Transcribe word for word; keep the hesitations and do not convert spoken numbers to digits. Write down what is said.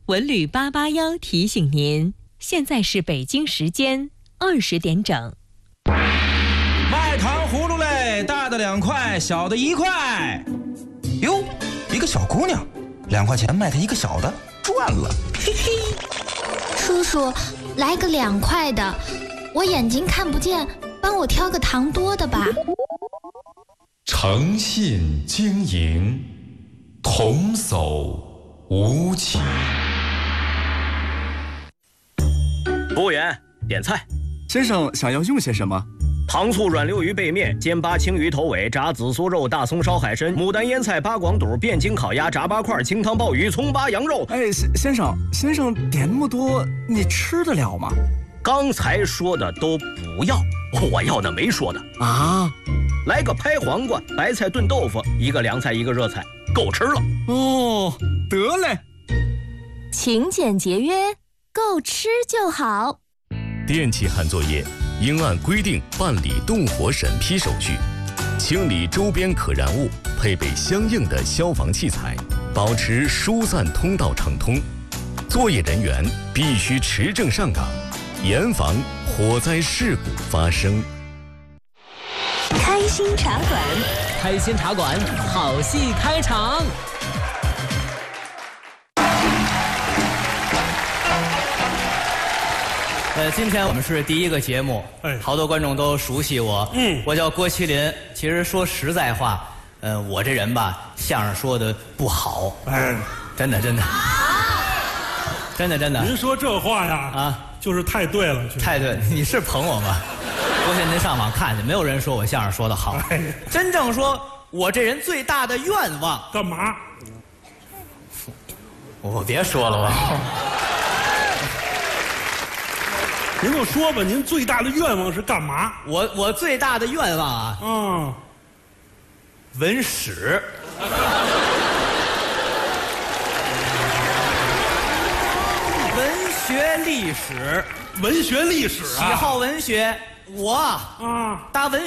文旅八八幺提醒您，现在是北京时间二十点整。 卖糖葫芦嘞，大的两块，小的一块。哟，一个小姑娘，两块钱卖她一个小的，赚了，嘿嘿。 叔叔，来个两块的，我眼睛看不见，帮我挑个糖多的吧。 诚信经营，童叟无欺。 服务员，点菜。 先生想要用些什么？ 糖醋软溜鱼背面、煎八青鱼头尾、炸紫苏肉、大葱烧海参、牡丹腌菜、八广肚、汴京烤鸭、炸八块、清汤鲍鱼、葱八羊肉。 哎，先生，先生点那么多，你吃得了吗？ 刚才说的都不要，我要的没说的啊。 来个拍黄瓜、白菜炖豆腐，一个凉菜，一个热菜，够吃了。 哦，得嘞。 勤俭节约，够吃就好。 电气焊作业应按规定办理动火审批手续，清理周边可燃物，配备相应的消防器材，保持疏散通道畅通。作业人员必须持证上岗，严防火灾事故发生。 开心茶馆， 开心茶馆，好戏开场。 呃，今天我们是第一个节目，哎，好多观众都熟悉我，嗯，我叫郭麒麟。其实说实在话，呃，我这人吧，相声说的不好，哎，真的真的，真的真的。 您说这话呀，啊，就是太对了， 太对，你是捧我吗？过去您上网看去，没有人说我相声说的好。哎，真正说我这人最大的愿望， 干嘛？ 我别说了吧。 您就说吧，您最大的愿望是干嘛？ 我我最大的愿望啊，嗯，文史。文学历史， 文学历史啊， 喜好文学，我啊，大文。